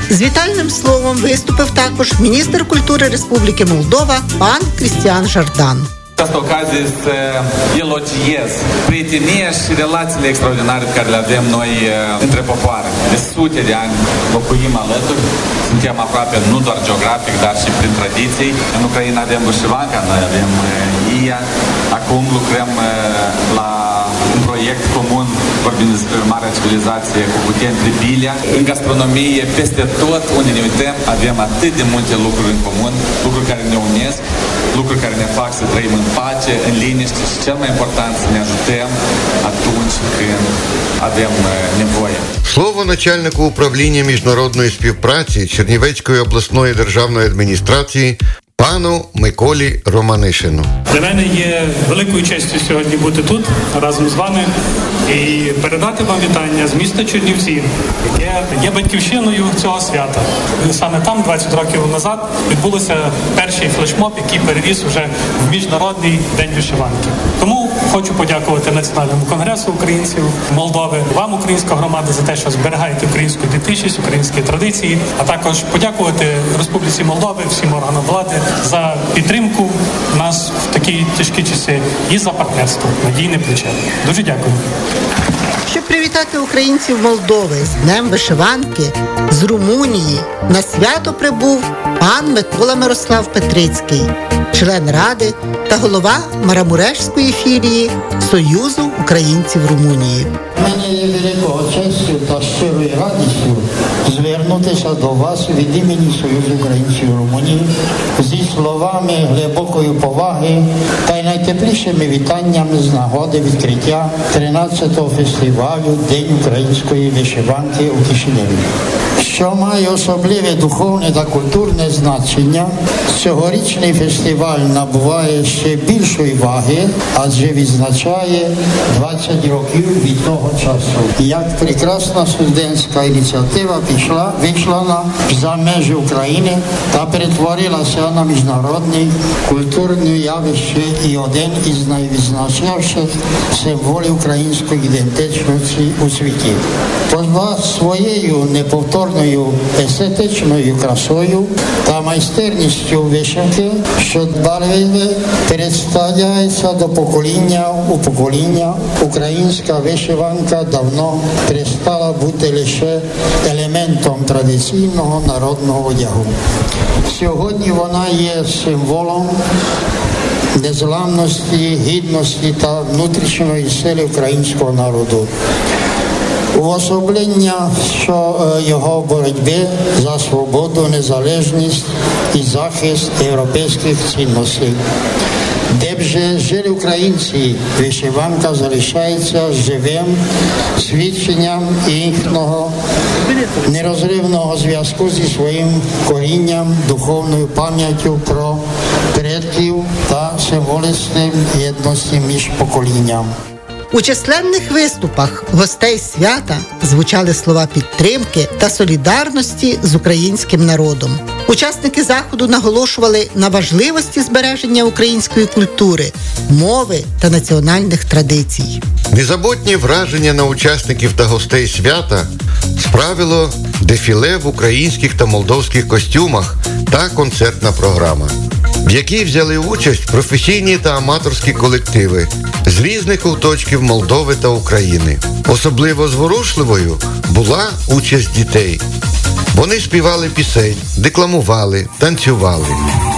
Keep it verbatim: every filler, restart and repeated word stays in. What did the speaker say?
З вітальним словом виступив також міністр культури Республіки Молдова пан Cristian Jardan. Această ocazie să elogiez prietenia și relațiile extraordinare pe care le avem noi între popoare. De sute de ani locuim alături, suntem aproape nu doar geografic, dar și prin tradiții. În Ucraina avem Vâșivanca, noi avem I A. Acum lucrăm la un proiect comun, vorbim despre marea civilizație cu putem Tribilia. În gastronomie, peste tot unde ne uităm, avem atât de multe lucruri în comun, lucruri care ne unesc, lucruri care ne fac să trăim în pace, în liniște și cel mai important să ne ajutăm atunci când avem nevoie. Слово начальнику управління міжнародної співпраці Чернівецької обласної державної адміністрації пану Миколі Романишину. Для мене є великою честю сьогодні бути тут разом з вами і передати вам вітання з міста Чернівці, яке є батьківщиною цього свята. Саме там двадцять років назад відбулося перший флешмоб, який переріс уже в Міжнародний день вишиванки. Тому хочу подякувати Національному конгресу українців Молдови, вам, українська громада, за те, що зберігаєте українську ідентичність, українські традиції, а також подякувати Республіці Молдови, всім органам влади за підтримку нас в такі тяжкі часи і за партнерство, надійне плече. Дуже дякую. Щоб привітати українців Молдови з Днем вишиванки, з Румунії на свято прибув пан Микола Мирослав Петрицький, член Ради та голова Марамурешської філії Союзу українців Румунії. Мені є великою честю та щирою радістю звернутися до вас від імені Союзу українців Румунії зі словами глибокої поваги та й найтеплішими вітаннями з нагоди відкриття тринадцятого фестивалю День української вишиванки у Кишиневі, що має особливе духовне та культурне значення. Цьогорічний фестиваль набуває ще більшої ваги, адже відзначає двадцять років від того часу. Як прекрасна студентська ініціатива пішла, вийшла на за межі України та перетворилася на міжнародне культурне явище і один із найвизначніших символів української ідентичності у світі. Поза своєю неповторною естетичною красою та майстерністю вишивки, що барвиве переставляється до покоління у покоління, українська вишиванка давно перестала бути лише елементом традиційного народного одягу. Сьогодні вона є символом незламності, гідності та внутрішньої сили українського народу. Уособлення що його боротьби за свободу, незалежність і захист європейських цінностей. Де б же жили українці, вишиванка залишається живим свідченням їхнього нерозривного зв'язку зі своїм корінням, духовною пам'яттю про предків та символічним єдності між поколінням. У численних виступах гостей свята звучали слова підтримки та солідарності з українським народом. Учасники заходу наголошували на важливості збереження української культури, мови та національних традицій. Незабутні враження на учасників та гостей свята справило дефіле в українських та молдовських костюмах та концертна програма, в якій взяли участь професійні та аматорські колективи з різних куточків Молдови та України. Особливо зворушливою була участь дітей. Вони співали пісень, декламували, танцювали.